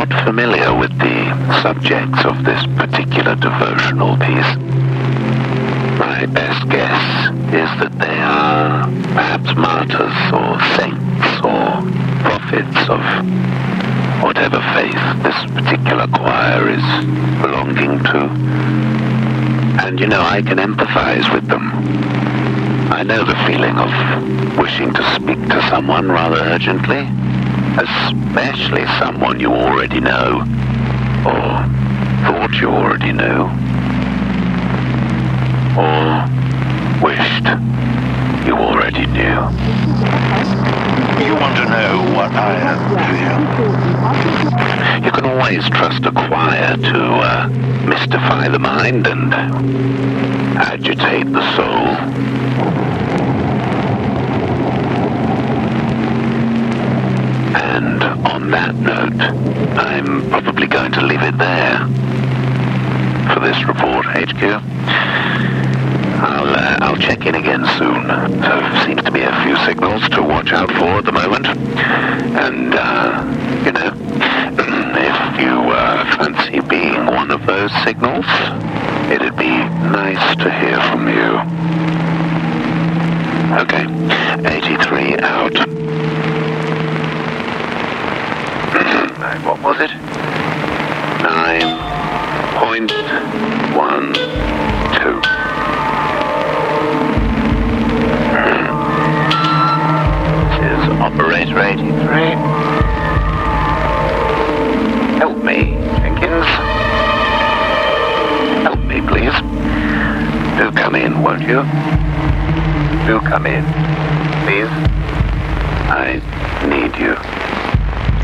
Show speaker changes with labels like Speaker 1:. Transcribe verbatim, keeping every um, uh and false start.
Speaker 1: not familiar with the subjects of this particular devotional piece. My best guess is that they are perhaps martyrs or saints or prophets of whatever faith this particular choir is belonging to. And, you know, I can empathize with them. I know the feeling of wishing to speak to someone rather urgently, especially someone you already know, or thought you already knew, or wished you already knew. You want to know what I feel? You can always trust a choir to uh, mystify the mind and agitate the soul. And on that note, I'm probably going to leave it there for this report, H Q. I'll, uh, I'll check in again soon. So seems to be a few signals to watch out for at the moment. And, uh, you know, if you uh, fancy being one of those signals, it'd be nice to hear from you. Okay, eighty-three out. What was it? Nine point one two. This is Operator eighty-three.